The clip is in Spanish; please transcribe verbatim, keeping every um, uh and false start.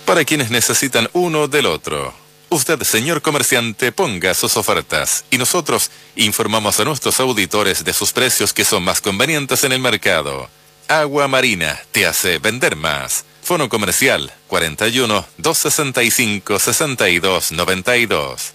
para quienes necesitan uno del otro. Usted, señor comerciante, ponga sus ofertas y nosotros informamos a nuestros auditores de sus precios que son más convenientes en el mercado. Agua Marina te hace vender más. Fono comercial cuarenta y uno, doscientos sesenta y cinco, sesenta y dos noventa y dos.